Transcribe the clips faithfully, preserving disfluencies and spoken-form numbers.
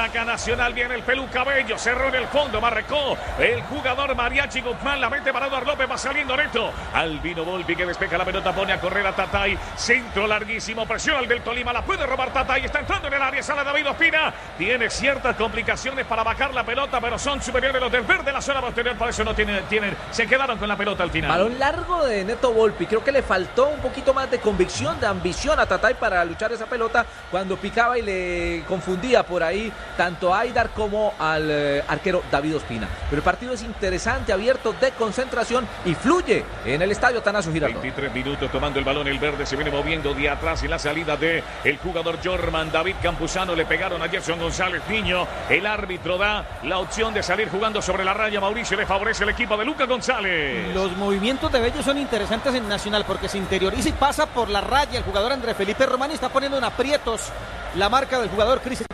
Ataca Nacional, viene el Peluca Bello, cerró en el fondo, marcó el jugador Mariachi Guzmán, la mete para Eduardo López, va saliendo neto. Albino Volpi que despeja la pelota, pone a correr a Tatay, centro larguísimo, presión al del Tolima, la puede robar Tatay, está entrando en el área, sale David Ospina, tiene ciertas complicaciones para bajar la pelota, pero son superiores los del verde, la zona posterior, por eso no tienen, tienen, se quedaron con la pelota al final. Balón largo de Neto Volpi, creo que le faltó un poquito más de convicción, de ambición a Tatay para luchar esa pelota cuando picaba y le confundía por ahí tanto a Aidar como al eh, arquero David Ospina. Pero el partido es interesante, abierto, de concentración y fluye en el estadio Atanasio Girardot. veintitrés minutos tomando el balón, el verde se viene moviendo de atrás y la salida de el jugador Jorman David Campuzano, le pegaron a Gerson González Niño, el árbitro da la opción de salir jugando sobre la raya, Mauricio le favorece el equipo de Lucas González. Los movimientos de Bello son interesantes en Nacional porque se interioriza y pasa por la raya el jugador André Felipe Román y está poniendo en aprietos la marca del jugador Cristian.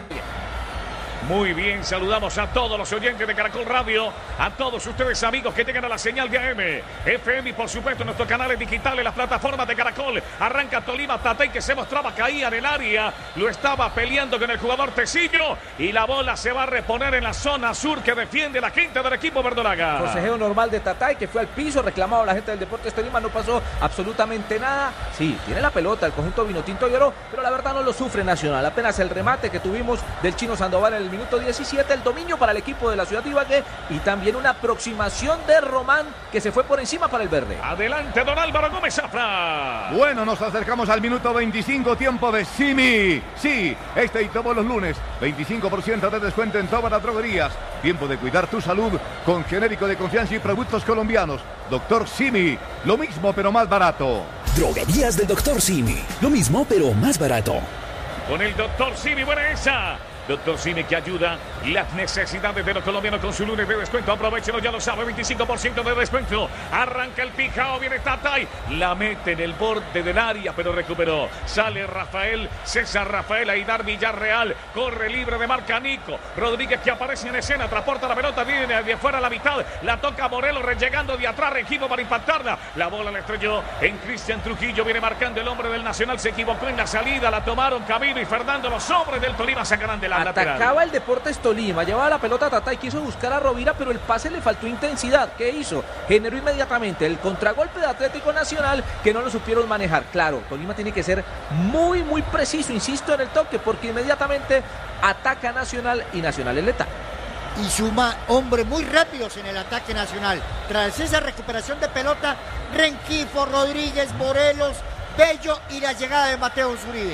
Muy bien, saludamos a todos los oyentes de Caracol Radio, a todos ustedes amigos que llegan a la señal de A M, F M y por supuesto nuestros canales digitales, las plataformas de Caracol. Arranca Tolima, Tatay que se mostraba caía en el área, lo estaba peleando con el jugador Tecillo y la bola se va a reponer en la zona sur que defiende la quinta del equipo verdolaga. Forcejeo normal de Tatay que fue al piso, reclamado a la gente del Deportes Tolima, no pasó absolutamente nada. Sí, tiene la pelota el conjunto Vinotinto y Oro, pero la verdad no lo sufre Nacional. Apenas el remate que tuvimos del Chino Sandoval en el minuto diecisiete, el dominio para el equipo de la ciudad de Ibagué y también una aproximación de Román que se fue por encima para el verde. Adelante don Álvaro Gómez Zafra. Bueno, nos acercamos al minuto veinticinco, tiempo de Simi. Sí, este y todos los lunes, veinticinco por ciento de descuento en todas las droguerías. Tiempo de cuidar tu salud con genérico de confianza y productos colombianos. Doctor Simi, lo mismo pero más barato. Droguerías del Doctor Simi, lo mismo pero más barato. Con el Doctor Simi, buena esa. Doctor Simi que ayuda las necesidades de los colombianos con su lunes de descuento. Aprovechenlo, ya lo sabe, veinticinco por ciento de descuento. Arranca el Pijao, viene Tatay, la mete en el borde del área, pero recuperó. Sale Rafael, César Rafael, Aidar Villarreal, corre libre de marca Nico Rodríguez que aparece en escena, transporta la pelota, viene de fuera a la mitad, la toca Morelos, llegando de atrás, Regino para impactarla. La bola la estrelló en Cristian Trujillo, viene marcando el hombre del Nacional, se equivocó en la salida, la tomaron Camilo y Fernando, los hombres del Tolima sacarán de la Atacaba lateral. el Deportes Tolima, llevaba la pelota a Tatay, quiso buscar a Rovira, pero el pase le faltó intensidad. ¿Qué hizo? Generó inmediatamente el contragolpe de Atlético Nacional que no lo supieron manejar. Claro, Tolima tiene que ser muy, muy preciso, insisto en el toque, porque inmediatamente ataca Nacional y Nacional es letal. Y suma hombres muy rápidos en el ataque Nacional. Tras esa recuperación de pelota, Renquifo, Rodríguez, Morelos, Bello y la llegada de Mateo Zuribe.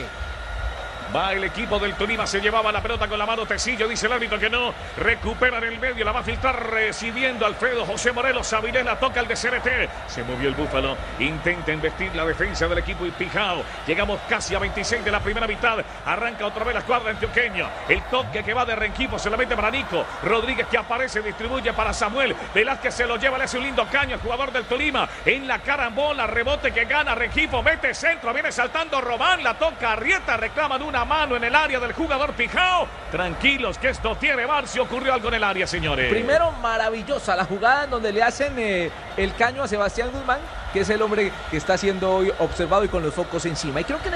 Va el equipo del Tolima, se llevaba la pelota con la mano Tecillo, dice el árbitro que no, recupera en el medio, la va a filtrar recibiendo Alfredo José Morelos, Avilés la toca el de C R T, se movió el Búfalo, intenta investir la defensa del equipo Pijao, llegamos casi a veintiséis de la primera mitad, arranca otra vez la escuadra antioqueña, el toque que va de Renquifo, se la mete para Nico Rodríguez que aparece, distribuye para Samuel Velázquez, se lo lleva, le hace un lindo caño al jugador del Tolima, en la carambola, rebote que gana Renquifo, mete centro, viene saltando Román, la toca Arrieta, reclaman una mano en el área del jugador Pijao. Tranquilos que esto tiene bar si ocurrió algo en el área, señores. Primero, maravillosa la jugada en donde le hacen eh, el caño a Sebastián Guzmán, que es el hombre que está siendo hoy observado y con los focos encima. Y creo que en